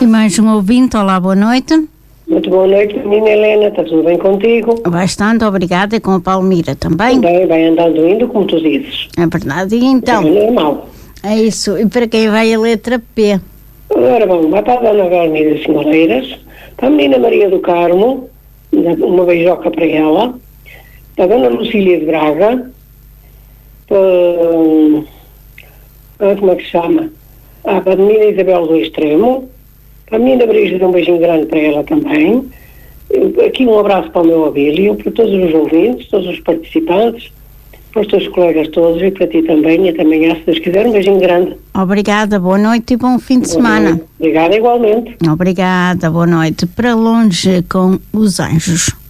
E mais um ouvinte, olá, boa noite. Muito boa noite, menina Helena, está tudo bem contigo? Bastante, obrigada, e com a Palmira também. Também, vai andando indo, como tu dizes. É verdade, e então? É normal. É isso, e para quem vai a letra P? Agora vamos, vai para a Dona Garmida Senhoreiras, para a menina Maria do Carmo, uma beijoca para ela, para a Dona Lucília de Braga, para, como é que se chama? Para a menina Isabel do Extremo, para a menina Brígida, um beijinho grande para ela também. Aqui um abraço para o meu Abílio, para todos os ouvintes, todos os participantes, para os teus colegas todos e para ti também, e até amanhã, se Deus quiser, um beijinho grande. Obrigada, boa noite e bom fim de semana. Noite. Obrigada igualmente. Obrigada, boa noite. Para longe com os anjos.